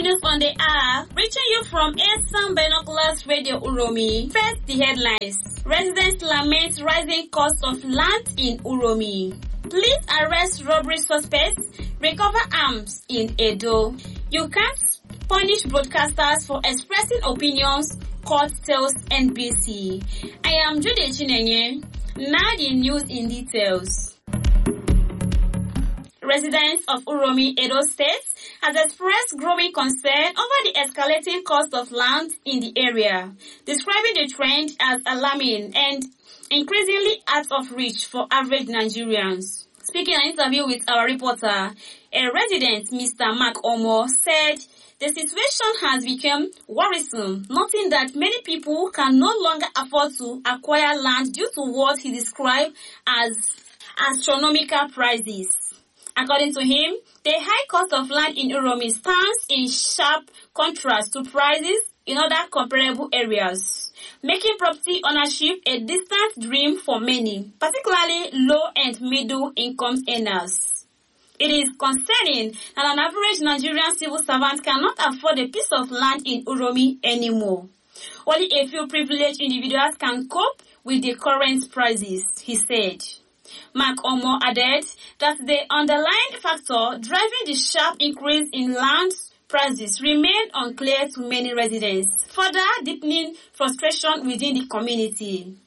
news on the hour, reaching you from Eastern Binoculars Radio Uromi. First, the headlines. Residents lament rising cost of land in Uromi. Police arrest robbery suspects, recover arms in Edo. You can't punish broadcasters for expressing opinions, court tells NBC. I am Jude Chinenye. Now the news in details. Residents of Uromi, Edo State, has expressed growing concern over the escalating cost of land in the area, describing the trend as alarming and increasingly out of reach for average Nigerians. Speaking in an interview with our reporter, a resident, Mr. Mark Omo, said the situation has become worrisome, noting that many people can no longer afford to acquire land due to what he described as astronomical prices. According to him, the high cost of land in Uromi stands in sharp contrast to prices in other comparable areas, making property ownership a distant dream for many, particularly low and middle income earners. It is concerning that an average Nigerian civil servant cannot afford a piece of land in Uromi anymore. Only a few privileged individuals can cope with the current prices, he said. Mark Omo added that the underlying factor driving the sharp increase in land prices remained unclear to many residents, further deepening frustration within the community.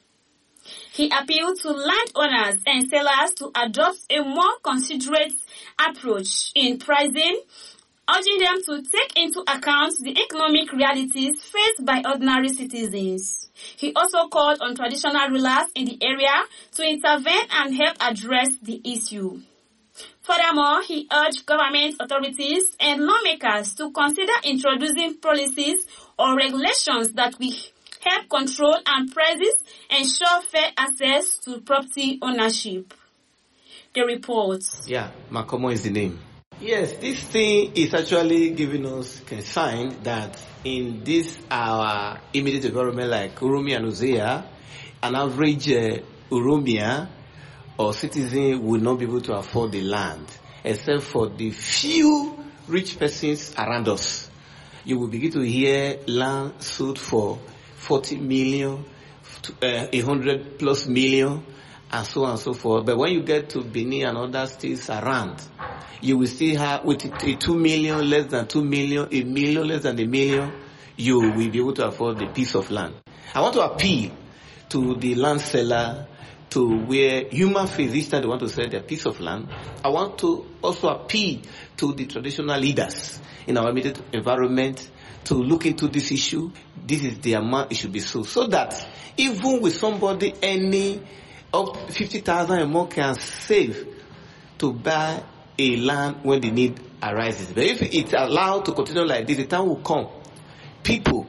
He appealed to landowners and sellers to adopt a more considerate approach in pricing, urging them to take into account the economic realities faced by ordinary citizens. He also called on traditional rulers in the area to intervene and help address the issue. Furthermore, he urged government authorities and lawmakers to consider introducing policies or regulations that will help control and prices, ensure fair access to property ownership. The report. Yeah, Makomo is the name. Yes, this thing is actually giving us a sign that in this our immediate environment like Uromi and Hosea, an average Uromia or citizen will not be able to afford the land, except for the few rich persons around us. You will begin to hear land sold for 40 million, 100 plus million, and so on and so forth. But when you get to Benin and other states around, you will still have with a 2 million, less than 2 million, a million, less than a million, you will be able to afford a piece of land. I want to appeal to the land seller to where human face each time they want to sell their piece of land. I want to also appeal to the traditional leaders in our immediate environment to look into this issue. This is the amount it should be sold, so that even with somebody any up 50,000 or more can save to buy a land when the need arises. But if it's allowed to continue like this, the time will come. People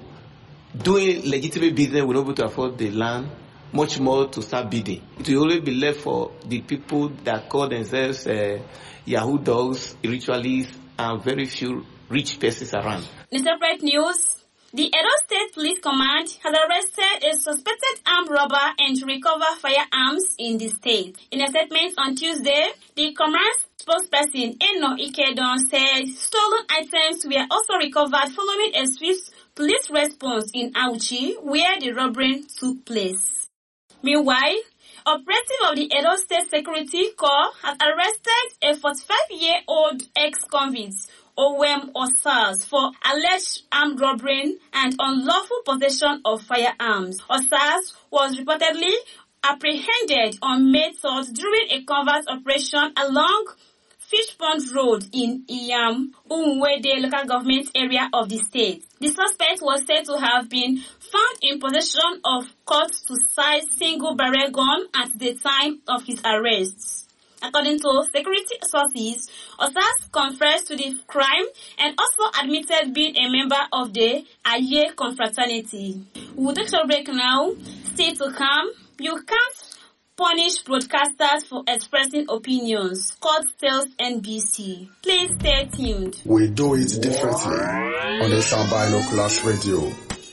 doing legitimate business will not be able to afford the land, much more to start bidding. It will only be left for the people that call themselves Yahoo dogs, ritualists, and very few rich persons around. In separate news, the Edo State Police Command has arrested a suspected armed robber and to recover firearms in the state. In a statement on Tuesday, the command's spokesperson Eno Ikedon said stolen items were also recovered following a swift police response in Auchi, where the robbery took place. Meanwhile, operative of the Edo State Security Corps has arrested a 45-year-old ex-convict, Owem Osas, for alleged armed robbery and unlawful possession of firearms. Osas was reportedly apprehended on May 3rd during a covert operation along Fishpond Road in Iyam, Umwede local government area of the state. The suspect was said to have been found in possession of cut-to-size single-barrel gun at the time of his arrest. According to security sources, Osas confessed to the crime and also admitted being a member of the Aye confraternity. We'll take a break now. Stay to come. You can't punish broadcasters for expressing opinions. Court tells NBC. Please stay tuned. We do it differently on the Eastern Binoculars Radio.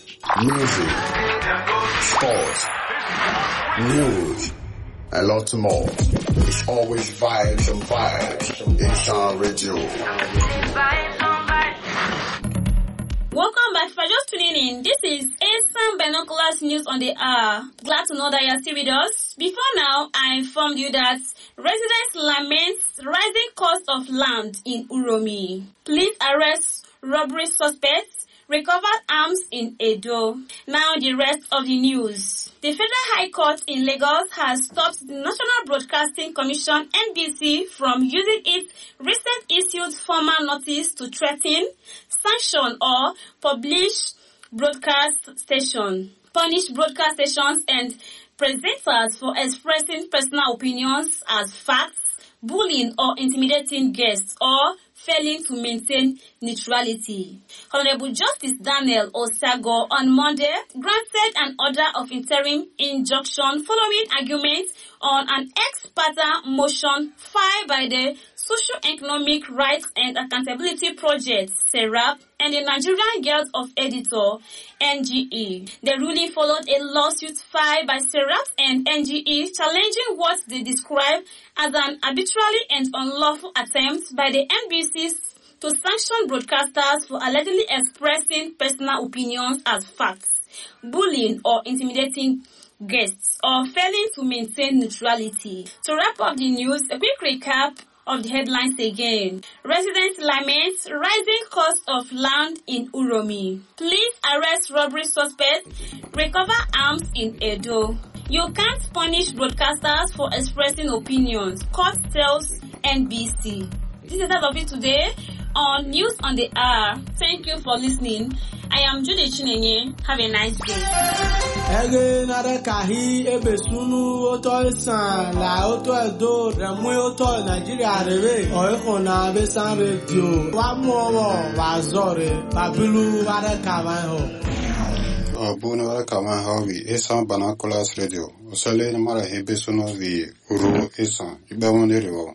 Music, sports, news, a lot more. It's always vibes and vibes in Eastern Radio. Welcome back. If you're just tuning in, this is Asian Binoculars News on the Hour. Glad to know that you're still with us. Before now, I informed you that residents lament rising cost of land in Uromi. Police arrest robbery suspects. Recovered arms in Edo. Now the rest of the news. The Federal High Court in Lagos has stopped the National Broadcasting Commission (NBC) from using its recent issued formal notice to threaten, sanction or punish broadcast stations and presenters for expressing personal opinions as facts, bullying or intimidating guests, or failing to maintain neutrality. Honorable Justice Daniel Osago on Monday granted an order of interim injunction following arguments on an ex parte motion filed by the Socio-Economic Rights and Accountability Project, SERAP, and the Nigerian Guild of Editors, NGE. The ruling followed a lawsuit filed by SERAP and NGE challenging what they describe as an arbitrary and unlawful attempt by the NBC to sanction broadcasters for allegedly expressing personal opinions as facts, bullying or intimidating guests, or failing to maintain neutrality. To wrap up the news, a quick recap of the headlines again. Residents lament rising cost of land in Uromi. Police arrest robbery suspect. Recover arms in Edo. You can't punish broadcasters for expressing opinions. Court tells NBC. This is all of it today on News on the Hour. Thank you for listening. I am Judy Chinenye. Have a nice day. Ege nare kahi ebe sunu oto isan la oto edo remu oto Nigeria rebe oiko na besan radio wa mu owo wa zore babilu ware kaman ho. Bunu ware kaman ho vi Asian Binoculars Radio. Osele na mara hebe sunu vi uru isan ibe wonere wo.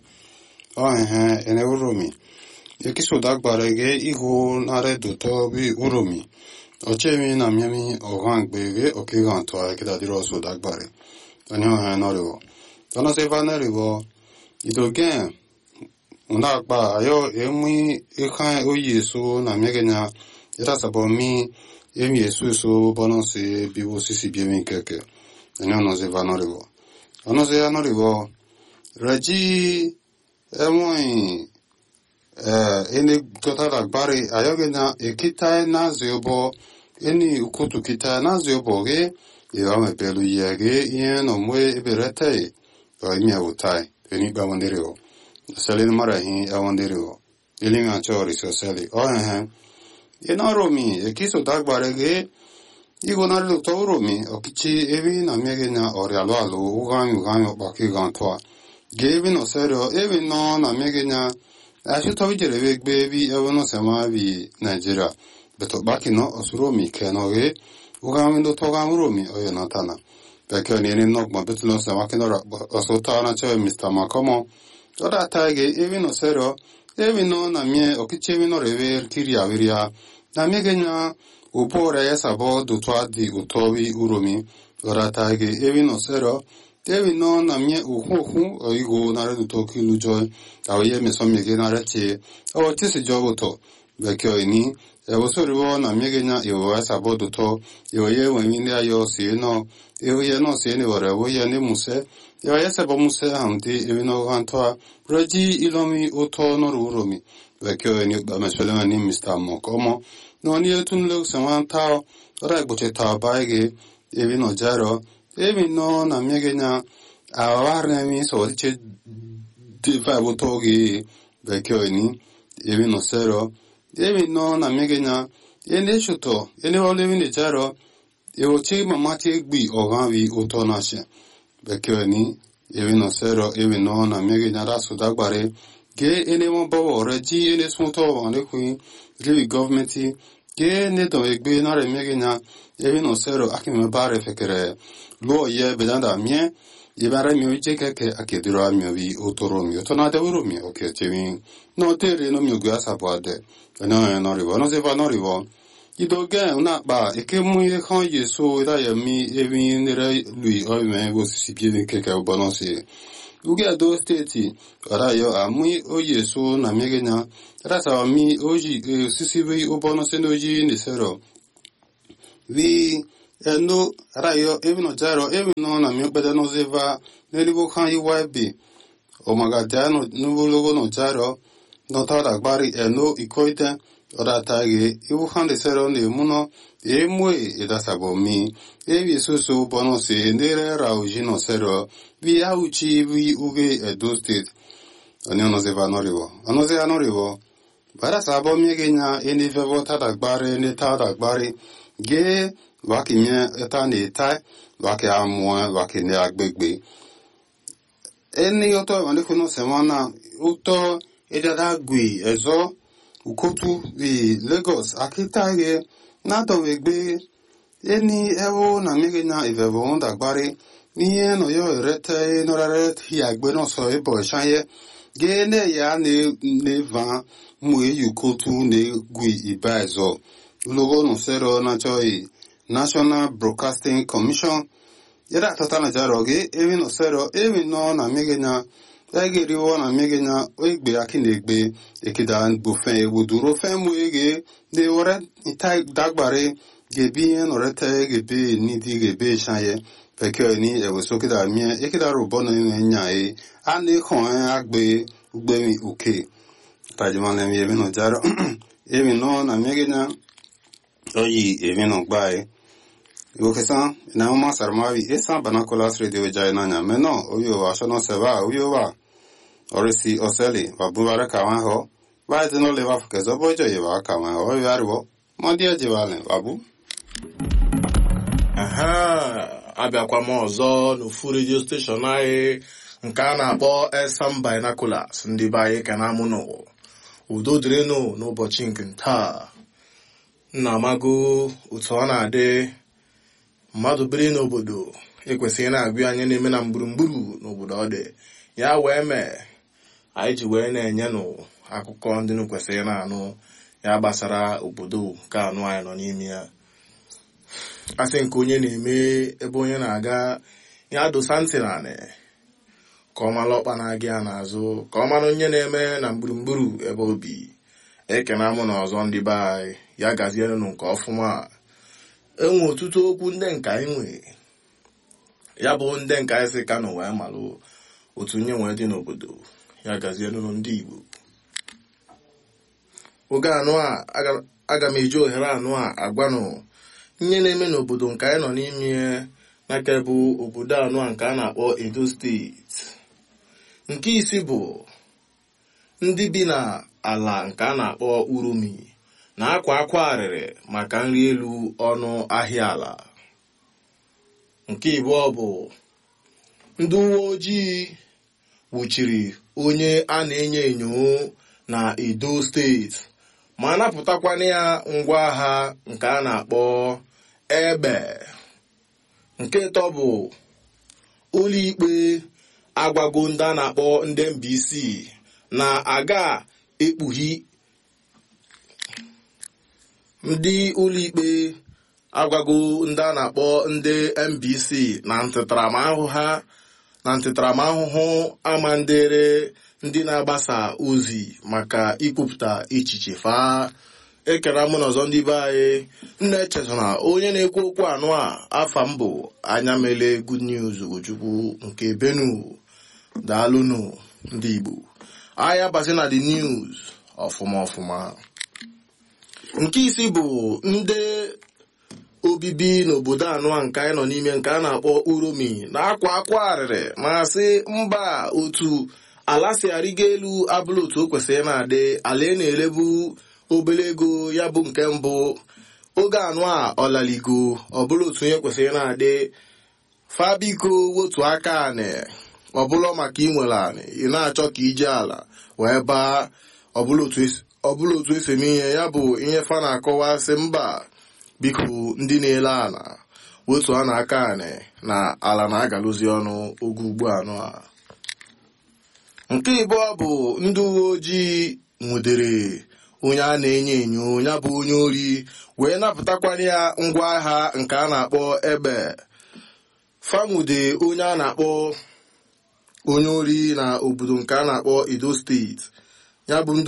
Ene Uromi. Ekiso dagbarege ihu nare duto bi Uromi. Ochemi na miami ohangbege okiganto akidadiro so dagbare. Anyo hanoriwo. Tana se vaneriwo idogen unagba ayo emi ekan oyeso na megenya ita sabomi emi yesu so bonose biwo sisi biemi keke. Anyo no se vanoriwo. Ano se anoriwo reji emoi ene gota dagbare ayogena ekita na zebo eni ukutu kita na zebo ge yame pelu yege yen omwe eberete imi avutai eni bawandereo selin marahi awandereo ilinga chori so seli ena romi ekiso dagbare ge igonar lo toromi okichi evi na megena orialo alo ugami bakigantoa gevi no serio evi no na megena Ashu tovijere vek bebi evono sema vi Nigeria. Beto bakino osuromi kenoge ugamindo togamuromi oyonatana. Pekyo nini nokma betulo sema kino osotana chewe Mr. Makomo. Oda taige evino sero evino na mie okichevino rever kiria viria. Na mie genya upore esabo dutwa di utovi uromi. Oda taige evino sero Devino na mie uhu oigo nare dutoki lujoy awie mesomege nare che o tisi jogoto bekyo ini ebosoriwo na mie genya yo asabo duto yo ye weninde ayo sino yo ye no sino wore ye ne muse yo ye sebo muse hamdi evino hantoa roji ilomi uto no uromi bekyo ini bameswele ni Mr. Mokomo no ni etunlo samantao ora gboche ta baige evino jaro Evi no na megenya awarne mi so che difa botogi vecchio ni evi no sero evi no na megenya ene shuto ene volevi ne charo e oche mamati gbi oganvi utonashe vecchio ni evi no sero evi no na megenya rasu dagbare ge ene mo bowo reji ene smuto ane kuin rivi governmenti ge ne do egbe na re megenya evi no sero akime bare fekere Lo ye bedanda mie yebara mi oje keke akediro mi obi otoromi otonade uromi okechemi no tere no mi ogua sabuade no rivo no se va no rivo idoge una ba ekemu ye kan yeso ida ye mi evi nere lui o me go si pie keke obonosi uge Edo steeti orayo amui oye so na megenya rasa mi oji sisibi obono senoji nisero vi eno rayo evino jaro evino na mi bede no zeva nelibo kan iwabi o magadano nubulogo no jaro no tada gbari eno ikoite ora tage ibu kan de sero ne muno emwe edasabo mi evi susu bono se nere raujino sero vi auchi vi uge Edo state ani ono zeva norivo bara sabo megenya eni vevo tada gbari ne tada gbari ge waki nye eta ne tai waki amwe waki ne agbegbe eni oto wande kuno semana uto edada gui ezo ukotu vi Lagos akitage nato wegbe eni ewo na megenya ivevo onda gbari niye no yo erete norare hi agbe no so ebo shanye ge ne ya ne van mu yukotu ne gui ibazo logo no sero na choi National Broadcasting Commission yara tatana jaroge evi no sero evi no na megenya egeri wo na megenya oigbe akinegbe ekidan bufen wuduro femu ege de ore itai dagbare gebi no rete gebe nidi gebe shaye peke ni ewosokida mi ekida robo no nya e ani khon agbe ugbe mi uke tajimane mi evi no jaro evi no na megenya oyi evi no gbae Yokesan, na uma sarmavi esa banakolas radio jainanya meno oyo ashono seva oyo orisi oseli babuvara kawanho vaidino leva fukezo bojo yeva kawanho yarwo mondia jivale babu abịakwa m ọzọ n'ofu radio station anyị nke a na-akpọ Esam Binoculars ndị be anyị ka na-amụ n'ụwa udo dịrịnụ n'ụbọchị nke taa nna amago otu ọ na-adị mmadụ biri n'obodo ekwesịghị na-agụ anya na-eme na gburugburu n'obodo ọ dị ya wee mee anyị ji wee na-enye n'akụkọ ndị kwesịrị na-anụ ya gbasara obodo nke anụ anyị nọ n'ime ya asị nke onye na-eme ebe onye na-aga ya dosa ntị naanị ka ọ mara ọkpa na-aga ya n'azụ ka ọ mara onye na-eme na gburugburu ebe obi ekena mụ na ọzọ ndị be anyị ya gazierenụ nke ọfụma enwe ọtụtụ okwu ndị nka anyị nwe ya bụ ndị nka anyị si ka nọ wee malụ otu nye nwee dị n'obodo ya gazierenụ ndị Igbo oge anụ a aga m eji ohere anụ a agwanụ nye na-eme n'obodo nke anyị nọ n'ime n'aka bụ obodo anụ a nke a na-akpọ Edo steeti nke isi bụ ndị bi na ala nke a na-akpọ Uromi na-akwa akwa arịrị maka nri elu ọnụ ahịa ala. Nke ịbụọ bụ ndị uwe ojii nwụchiri onye a na-enyo enyo na Edo steeti ma napụtakwana ya ngwa agha nke a na-akpọ egbe. Nke ịtọ bụ ụlọikpe agwago ndị a na-akpọ ndị Mbaise na aga ekpughi ndị ụlọikpe agwago ndị a na-akpọ ndị Mbaise na ntịtaramahụhụ amandere ndị na-agbasa ozi maka ikwupụta echiche fa. Ekere mụ n'ọzọ ndị be anyị nna echetara onye na-ekwu okwu anụ a afa mbụ anya mele Good News Ojukwu nke Benue. Daalụnụ ndị Igbo anya basi na the news ọfụma. Nke isi bụ ndị obibi n'obodo anụ a nke anyị nọ n'ime nke a na-akpọ Uromi na-akwa akwa arịrị ma sị mba otu ala si arịgo elu abụla otu o kwesịrị na-adị ala na-elebu obere ego ya bụ nke mbụ oge anụ a ọlaligo ọbụla otu onye kwesịrị na-adị fabiko wotu aka anị ọbụla maka inwere anị ị na-achọ ka ije ala wee baa ọbụla otu esi eme ihe ya bụ ihe fa na-akọwa sị mba biko ndị na-ele ala wotu a na-aka anị na ala na-agalụzi ọnụ oge ugbu anụ a. Nke ịbụọ bụ ndị uwe ojii nwudere onye a na-enyo enyo ya bụ onye ori wee napụtakwara ya ngwa agha nke a na-akpọ egbe. Famude onye a na-akpọ onye ori na obodo nke a na-akpọ Edo steeti. Ya bụ ndị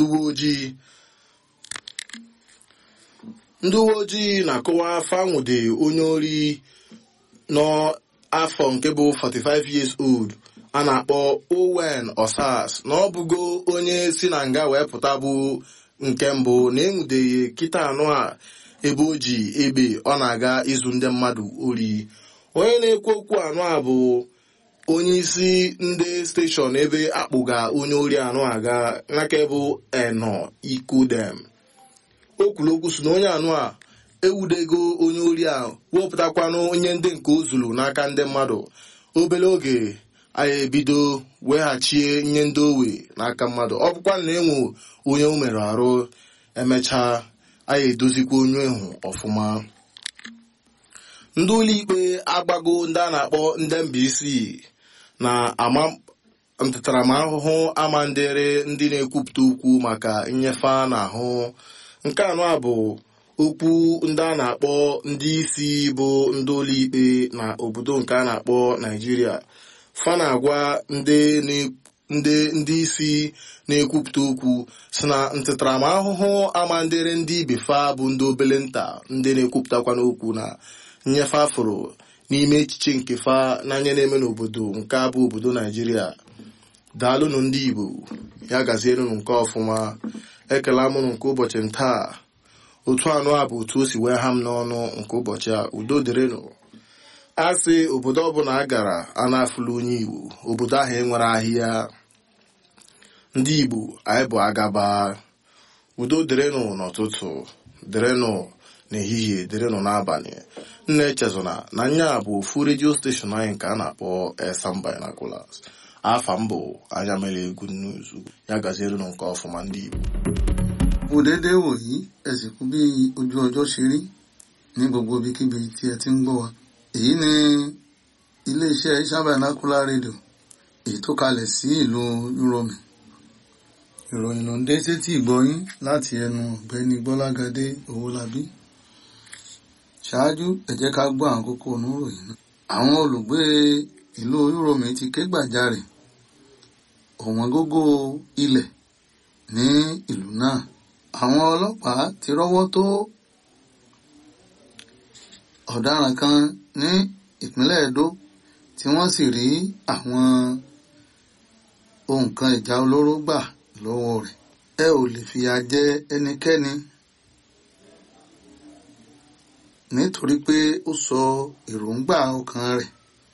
uwe ojii na-akọwa fanwude onye ori nọ afọ nke bụ 45 years old a na-akpọ Owen Osas na ọ bụgo onye si na nga wee pụta bụ nke mbụ na enwudeghị kịta anụ a ebe o ji egbe ọ na-aga ịzụ ndị mmadụ ori. Onye na-ekwu okwu anụ a bụ onye isi ndị steshọn ebe akpụga onye ori anụ aga n'aka bụ Eno Ikodem. O kwuru okwu si na onye anụ a ewudego onye ori a wepụtakwanụ onye ndị nke o zuru n'aka ndị mmadụ. Obere oge anyị ebido weghachie nye ndị owe n'aka mmadụ. Ọ bụkwa na enwe onye o mere arụ emechaa anyị edozikwa onye ihu ọfụma. Ndị ụlọikpe agbago ndị a na-akpọ ndị Mbaise na ntaramahụhụ amandere ndị na-ekwupụta okwu maka nnyefe n'ahụ. Nke anọ a bụ okwu ndị a na-akpọ ndị isi bụ ndị ụlọikpe na obodo nke a na-akpọ Naijiria. Fa na-agwa ndị isi na-ekwupụta okwu si na ntaramahụhụ amandere ndị ibe fa bụ ndị obele nta ndị na-ekwupụtakwa n'okwu na nnyefe afụrụ n'ime echiche nke fa n'anya na-eme n'obodo nke a bụ obodo Naijiria. Daalụnụ ndị Igbo, ya gazierenụ nke ọfụma. Ekela mụnụ nke ụbọchị ntaa. Otu anụ a bụ otu o si wee ha m n'ọnụ nke ụbọchị a. Udo dịrịnụ. A sị obodo ọbụla a gara a na-afụla onye Igbo, obodo ahụ enwere ahịa. Ndị Igbo anyị bụ agaba. Udo dịrịnụ n'ụtụtụ, dịrịnụ n'ehihie, dịrịnụ n'abalị. Nna echezona na nya bụ ofu redio steshọn anyị nke a na-akpọ Esan Binoculars. Afa mbụ anya mere egwu nnuzu, ya gazierenụ nke ọfụma ndị Igbo. Òdédé wòyí ẹ̀sìnkú bí ojú ọjọ́ ṣe rí ní gbogbo ibikíbi tí ẹ ti ń gbọ́ wa. Èyí ni iléeṣẹ́ Esan Binocular Radio èyí tó kalẹ̀ sí ìlú Uromi. Ìròyìn ló ń dé sétí ìgbọ́yín láti ẹnu ọ̀gbẹ́ni Gbọ́lágadé Owólabí. Ṣáájú ẹ jẹ́ ká gbọ́ àwọn kókó oníròyìn náà. Àwọn olùgbé ìlú Uromi ti ké gbàjarè ọ̀wọ́n gógó ilẹ̀ ní ìlú náà. Àwọn ọlọ́pàá ti rọ́wọ́ tó ọ̀daràn kan ní ìpínlẹ̀ Edo tí wọ́n sì rí àwọn ohun kan ìjà olóró gbà lọ́wọ́ rẹ̀. Ẹ ò lè fìyà jẹ ẹnikẹ́ni nítorí pé ó sọ èròǹgbà ọkàn rẹ̀.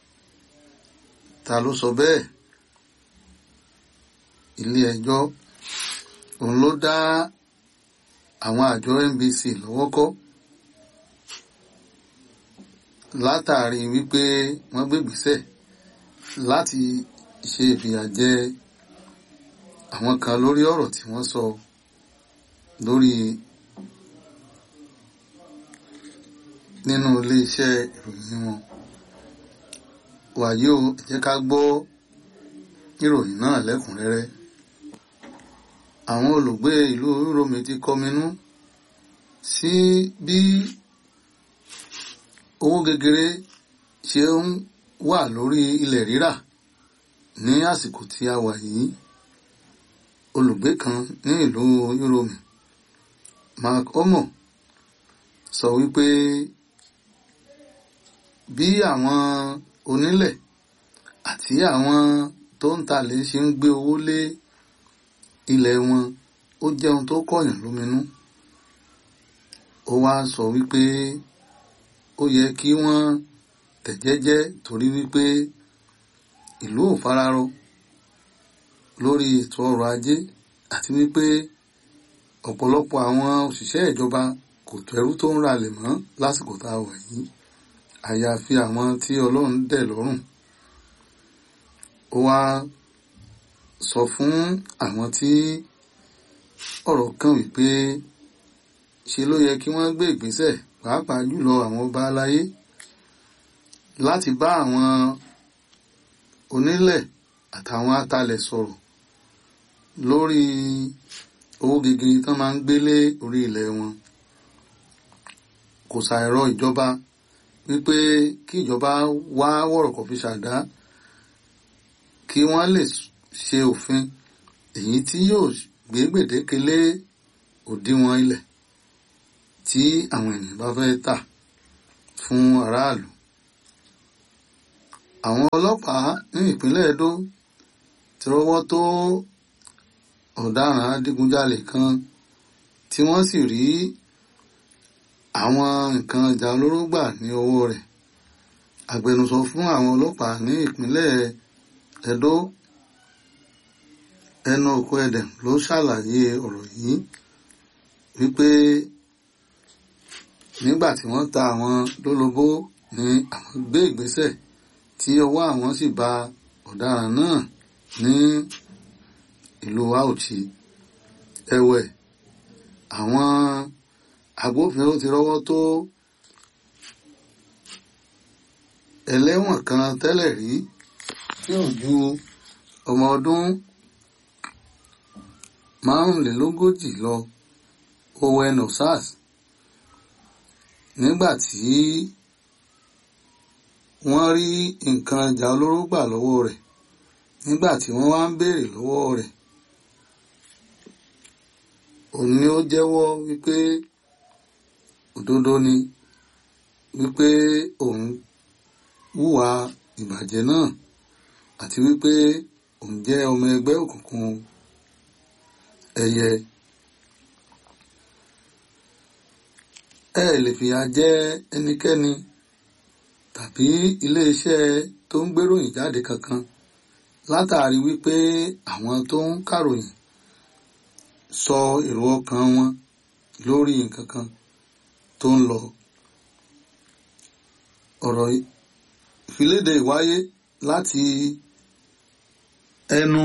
Ta ló sọ bẹ́ẹ̀? Ilé ẹjọ́ òun ló dá àwọn àjọ NBC lọ́wọ́ kọ́ látàrí wípé wọ́n gbégbèsẹ̀ láti ṣe ìfìyàjẹ àwọn kan lórí ọ̀rọ̀ tí wọ́n sọ lórí nínú iléeṣẹ́ ìròyìn wọn. Wàyí o, ẹ jẹ́ ká gbọ́ ìròyìn náà lẹ́kùnrẹ́rẹ́. Àwọn olùgbé ìlú Uromi ti kọminú sí bí owó gegere ṣe ń wà lórí ilẹ̀ rírà ní àsìkò tí a wà yìí. Olùgbé kan ní ìlú Uromi, Mark Omo, sọ wípé bí àwọn onílẹ̀ àti àwọn tó ń talẹ̀ ṣe ń gbé owó lé ilẹ̀ wọn ó jẹ́ ohun tó kọ̀yàn lóminú. Ó wá sọ wípé ó yẹ kí wọ́n tẹ̀jẹ́jẹ́ torí wípé ìlú ò fararọ lórí ètò ọrọ̀ ajé àti wípé ọ̀pọ̀lọpọ̀ àwọn òṣìṣẹ́ ìjọba kò tẹ́rú tó ń ralẹ̀ mọ́ lásìkò tá a wà yìí, àyàfi àwọn tí Ọlọ́run dẹ̀ lọ́rùn. Ó wá sọ fún àwọn tí ọ̀rọ̀ kàn wípé ṣe ló yẹ kí wọ́n gbé ìgbésẹ̀, pàápàá jùlọ àwọn ọba aláyé, láti bá àwọn onílẹ̀ àtàwọn atalẹ̀ sọ̀rọ̀ lórí owó gegere tán máa ń gbélé orí ilẹ̀ wọn. Kò ṣàìrọ̀ ìjọba wípé kí ìjọba wá wọ̀rọ̀kọ̀ fi ṣàdá kí wọ́n lè ṣe òfin èyí tí yóò gbé gbèdéke lé òdiwọ̀n ilẹ̀ tí àwọn ènìyàn bá fẹ́ tà fún aráàlú. Àwọn ọlọ́pàá ní ìpínlẹ̀ Edo ti rọ́wọ́ tó ọ̀daràn adigunjalè kan tí wọ́n sì rí àwọn nǹkan ìjà olóró gbà ní ọwọ́ rẹ̀. Agbẹnusọ fún àwọn ọlọ́pàá ní ìpínlẹ̀ Edo Enoch Edem ló ṣàlàyé ọ̀rọ̀ yìí wípé nígbà tí wọ́n ta àwọn lólobó ni àwọn gbé ìgbésẹ̀ tí ọwọ́ àwọn sì bá ọ̀daràn náà ní ìlú Auchi. Ẹ̀wẹ̀, àwọn agbófinró ti rọ́wọ́ tó ẹlẹ́wọ̀n kan tẹ́lẹ̀ rí tí ò ju ọmọ ọdún 45 lọ, Owen Osas, nígbà tí wọ́n rí nǹkan ìjà olóró gbà lọ́wọ́ rẹ̀. Nígbà tí wọ́n wá ń béèrè lọ́wọ́ rẹ̀, òun ni ó jẹ́wọ́ wípé òdodo ni wípé òun hùwà ìbàjẹ́ náà àti wípé òun jẹ́ ọmọ ẹgbẹ́ òkùnkùn ẹyẹ. Ẹ lè fìyà jẹ ẹnikẹ́ni tàbí iléeṣẹ́ tó ń gbéròyìn jáde kankan látàrí wípé àwọn tó ń kàròyìn sọ èrò ọkàn wọn lórí nǹkan kan tó ń lọ. Ọ̀rọ̀ ìfiléde wáyé láti ẹnu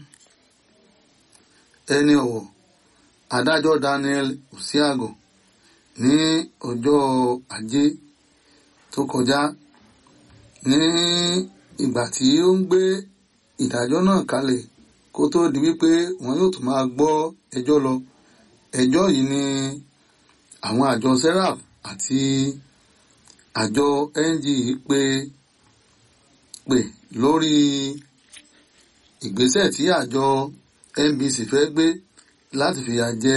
ẹni ọ̀wọ̀ adájọ́ Daniel Osiago ní ọjọ́ Ajé tó kọjá, ní ìgbà tí ó ń gbé ìdájọ́ náà kalẹ̀ kó tó di wípé wọn yóò tún máa gbọ́ ẹjọ́ lọ. Ẹjọ́ yìí ni àwọn àjọ Serap àti àjọ NG pè lórí ìgbésẹ̀ tí àjọ NBC fẹ́ gbé láti fìyà jẹ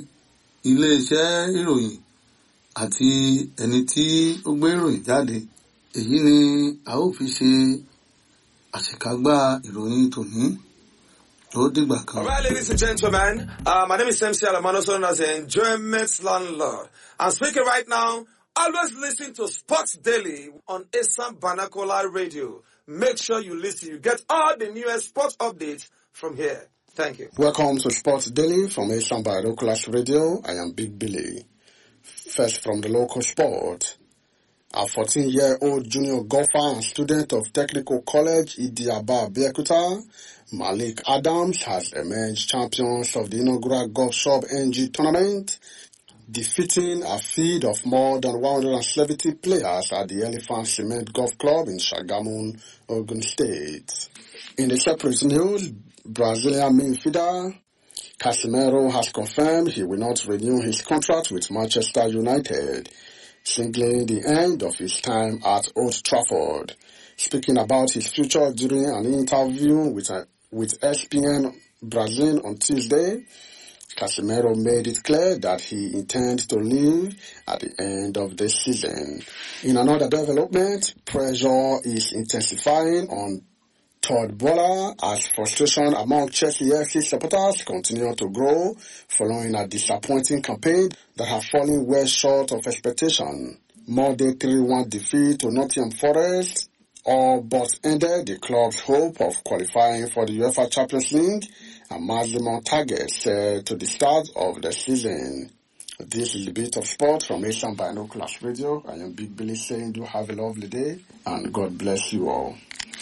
iléeṣẹ́ ìròyìn àti ẹni tí ó gbé ìròyìn jáde. Èyí ni a ó fi ṣe àṣekágbá ìròyìn tòní. Ó dìgbà kan. All right, ladies and gentlemen, my name is MC Alamano, known as the Enjoyment Landlord. I'm speaking right now. Always listen to Sports Daily on Esan Banakola Radio. Make sure you listen. You get all the newest sports updates from here. Thank you. Welcome to Sports Daily from Esan Banakola Radio. I am Big Billy. First from the local sport. A 14-year-old junior golfer and student of Technical College Idiaba Abeokuta, Malik Adams, has emerged champions of the inaugural Golf Sub NG tournament, defeating a field of more than 170 players at the Elephant Cement Golf Club in Shagamu, Ogun State. In the separate news, Brazilian midfielder Casemiro has confirmed he will not renew his contract with Manchester United, signaling the end of his time at Old Trafford. Speaking about his future during an interview with ESPN Brazil on Tuesday, Casemiro made it clear that he intends to leave at the end of the season. In another development, pressure is intensifying on Todd Boehly as frustration among Chelsea FC supporters continue to grow following a disappointing campaign that have fallen well short of expectation. Monday 3-1 defeat to Nottingham Forest all but ended the club's hope of qualifying for the UEFA Champions League, a maximum target set to the start of the season. This is a bit of sport from Asian Binoculars Radio. I am Big Billy saying do have a lovely day and God bless you all.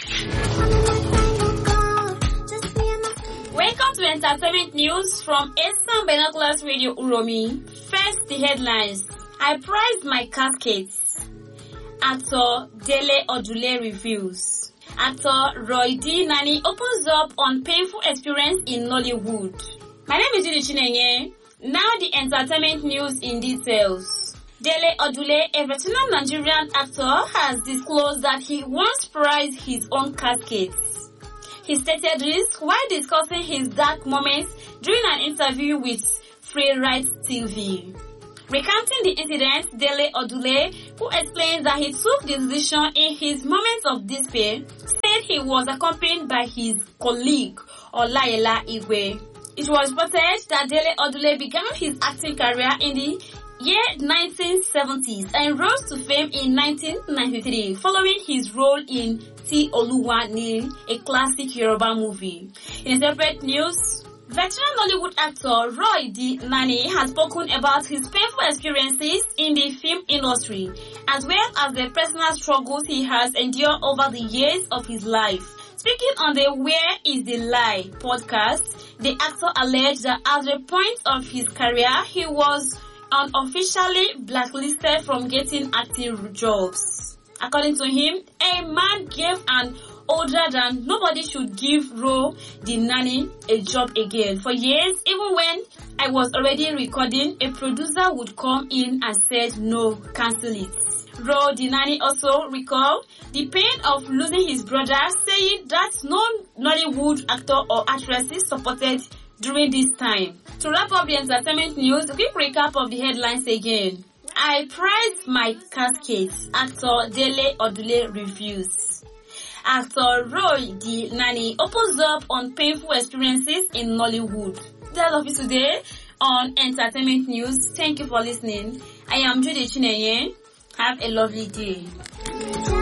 Welcome to entertainment news from Eastern Binoculars Radio Uromi. First, the headlines. I priced my caskets. Actor Dele Odule reveals. Actor Roy D. Nani opens up on painful experience in Nollywood. My name is Judy Chinenye. Now the entertainment news in details. Dele Odule, a veteran Nigerian actor, has disclosed that he once prized his own caskets. He stated this while discussing his dark moments during an interview with Freeride TV. Recounting the incident, Dele Odule, who explains that he took the decision in his moments of despair, said he was accompanied by his colleague, Olayela Igwe. It was reported that Dele Odule began his acting career in the year 1970s and rose to fame in 1993 following his role in Ti Oluwa Ni, a classic Yoruba movie. In separate news, veteran Nollywood actor Roy D. Nani has spoken about his painful experiences in the film industry, as well as the personal struggles he has endured over the years of his life. Speaking on the Where is the Lie podcast, the actor alleged that at the point of his career, he was unofficially blacklisted from getting acting jobs. According to him, a man gave an order that nobody should give Ro the Nanny a job again. For years, even when I was already recording, a producer would come in and said, no, cancel it. Ro the Nanny also recalled the pain of losing his brother, saying that no Nollywood actor or actresses supported during this time. To wrap up the entertainment news, a quick recap of the headlines again. I prize my casket, actor Dele Odule reviews. Actor Roy D. Nani opens up on painful experiences in Nollywood. That's all of it today on Entertainment News. Thank you for listening. I am Judy Chineye. Have a lovely day.